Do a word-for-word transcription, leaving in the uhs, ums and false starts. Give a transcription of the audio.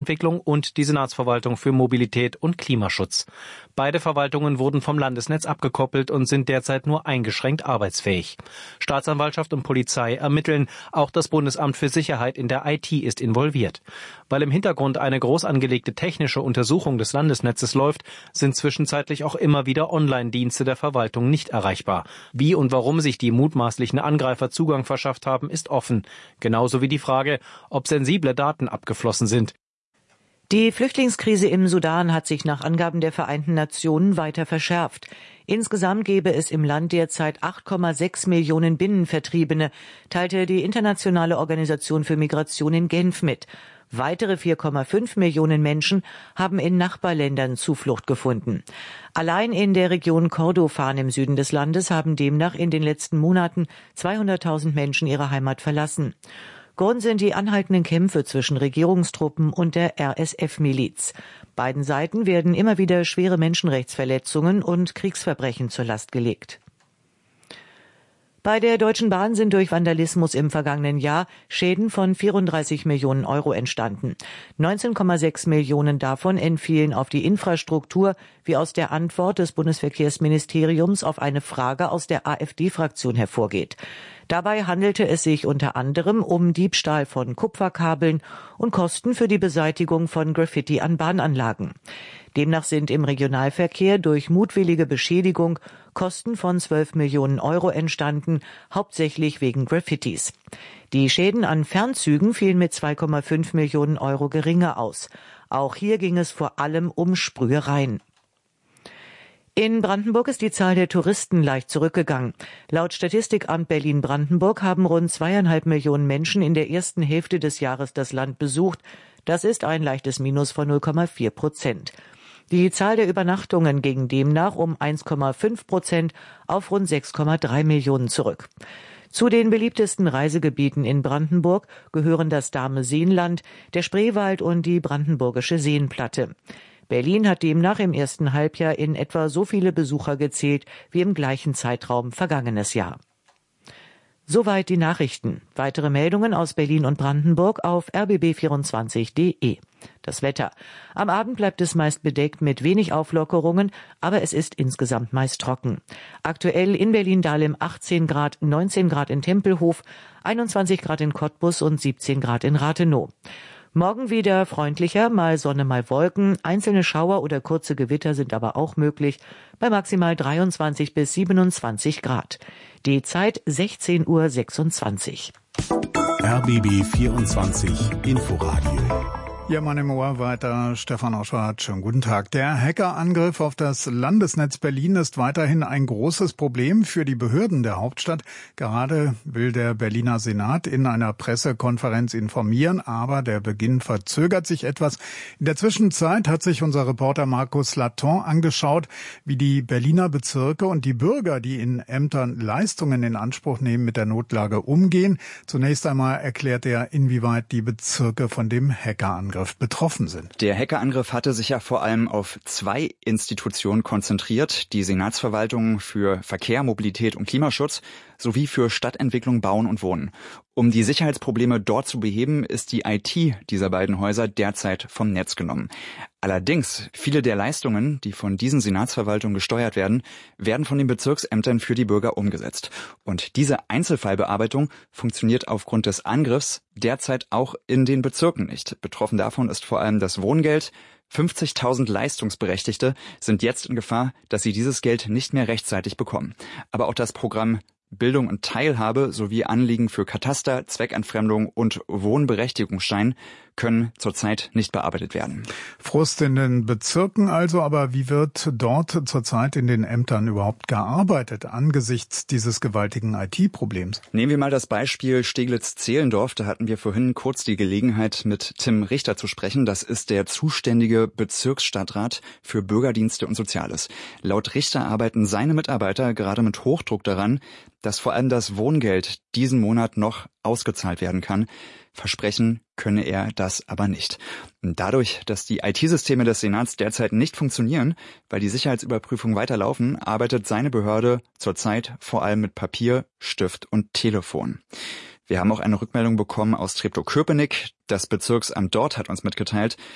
Entwicklung und die Senatsverwaltung für Mobilität und Klimaschutz. Beide Verwaltungen wurden vom Landesnetz abgekoppelt und sind derzeit nur eingeschränkt arbeitsfähig. Staatsanwaltschaft und Polizei ermitteln. Auch das Bundesamt für Sicherheit in der I T ist involviert. Weil im Hintergrund eine groß angelegte technische Untersuchung des Landesnetzes läuft, sind zwischenzeitlich auch immer wieder Online-Dienste der Verwaltung nicht erreichbar. Wie und warum sich die mutmaßlichen Angreifer Zugang verschafft haben, ist offen. Genauso wie die Frage, ob sensible Daten abgeflossen sind. Die Flüchtlingskrise im Sudan hat sich nach Angaben der Vereinten Nationen weiter verschärft. Insgesamt gäbe es im Land derzeit acht Komma sechs Millionen Binnenvertriebene, teilte die Internationale Organisation für Migration in Genf mit. Weitere vier Komma fünf Millionen Menschen haben in Nachbarländern Zuflucht gefunden. Allein in der Region Kordofan im Süden des Landes haben demnach in den letzten Monaten zweihunderttausend Menschen ihre Heimat verlassen. Grund sind die anhaltenden Kämpfe zwischen Regierungstruppen und der R S F-Miliz. Beiden Seiten werden immer wieder schwere Menschenrechtsverletzungen und Kriegsverbrechen zur Last gelegt. Bei der Deutschen Bahn sind durch Vandalismus im vergangenen Jahr Schäden von vierunddreißig Millionen Euro entstanden. neunzehn Komma sechs Millionen davon entfielen auf die Infrastruktur, wie aus der Antwort des Bundesverkehrsministeriums auf eine Frage aus der AfD-Fraktion hervorgeht. Dabei handelte es sich unter anderem um Diebstahl von Kupferkabeln und Kosten für die Beseitigung von Graffiti an Bahnanlagen. Demnach sind im Regionalverkehr durch mutwillige Beschädigung Kosten von zwölf Millionen Euro entstanden, hauptsächlich wegen Graffitis. Die Schäden an Fernzügen fielen mit zwei Komma fünf Millionen Euro geringer aus. Auch hier ging es vor allem um Sprühereien. In Brandenburg ist die Zahl der Touristen leicht zurückgegangen. Laut Statistikamt Berlin-Brandenburg haben rund zweieinhalb Millionen Menschen in der ersten Hälfte des Jahres das Land besucht. Das ist ein leichtes Minus von null Komma vier Prozent. Die Zahl der Übernachtungen ging demnach um eins Komma fünf Prozent auf rund sechs Komma drei Millionen zurück. Zu den beliebtesten Reisegebieten in Brandenburg gehören das Dahme-Seenland, der Spreewald und die Brandenburgische Seenplatte. Berlin hat demnach im ersten Halbjahr in etwa so viele Besucher gezählt wie im gleichen Zeitraum vergangenes Jahr. Soweit die Nachrichten. Weitere Meldungen aus Berlin und Brandenburg auf r b b vierundzwanzig punkt d e. Das Wetter. Am Abend bleibt es meist bedeckt mit wenig Auflockerungen, aber es ist insgesamt meist trocken. Aktuell in Berlin-Dahlem achtzehn Grad, neunzehn Grad in Tempelhof, einundzwanzig Grad in Cottbus und siebzehn Grad in Rathenow. Morgen wieder freundlicher, mal Sonne, mal Wolken. Einzelne Schauer oder kurze Gewitter sind aber auch möglich, bei maximal dreiundzwanzig bis siebenundzwanzig Grad. Die Zeit sechzehn Uhr sechsundzwanzig. R B B vierundzwanzig Inforadio. Ja, Mann im Ohr, weiter Stefan Oschwart. Schönen guten Tag. Der Hackerangriff auf das Landesnetz Berlin ist weiterhin ein großes Problem für die Behörden der Hauptstadt. Gerade will der Berliner Senat in einer Pressekonferenz informieren, aber der Beginn verzögert sich etwas. In der Zwischenzeit hat sich unser Reporter Markus Laton angeschaut, wie die Berliner Bezirke und die Bürger, die in Ämtern Leistungen in Anspruch nehmen, mit der Notlage umgehen. Zunächst einmal erklärt er, inwieweit die Bezirke von dem Hackerangriff betroffen sind. Der Hackerangriff hatte sich ja vor allem auf zwei Institutionen konzentriert, die Senatsverwaltung für Verkehr, Mobilität und Klimaschutz sowie für Stadtentwicklung, Bauen und Wohnen. Um die Sicherheitsprobleme dort zu beheben, ist die I T dieser beiden Häuser derzeit vom Netz genommen. Allerdings, viele der Leistungen, die von diesen Senatsverwaltungen gesteuert werden, werden von den Bezirksämtern für die Bürger umgesetzt. Und diese Einzelfallbearbeitung funktioniert aufgrund des Angriffs derzeit auch in den Bezirken nicht. Betroffen davon ist vor allem das Wohngeld. fünfzigtausend Leistungsberechtigte sind jetzt in Gefahr, dass sie dieses Geld nicht mehr rechtzeitig bekommen. Aber auch das Programm Bildung und Teilhabe sowie Anliegen für Kataster, Zweckentfremdung und Wohnberechtigungsschein können zurzeit nicht bearbeitet werden. Frust in den Bezirken also, aber wie wird dort zurzeit in den Ämtern überhaupt gearbeitet angesichts dieses gewaltigen I T-Problems? Nehmen wir mal das Beispiel Steglitz-Zehlendorf. Da hatten wir vorhin kurz die Gelegenheit, mit Tim Richter zu sprechen. Das ist der zuständige Bezirksstadtrat für Bürgerdienste und Soziales. Laut Richter arbeiten seine Mitarbeiter gerade mit Hochdruck daran, dass vor allem das Wohngeld diesen Monat noch ausgezahlt werden kann. Versprechen könne er das aber nicht. Und dadurch, dass die I T-Systeme des Senats derzeit nicht funktionieren, weil die Sicherheitsüberprüfungen weiterlaufen, arbeitet seine Behörde zurzeit vor allem mit Papier, Stift und Telefon. Wir haben auch eine Rückmeldung bekommen aus Treptow-Köpenick. Das Bezirksamt dort hat uns mitgeteilt,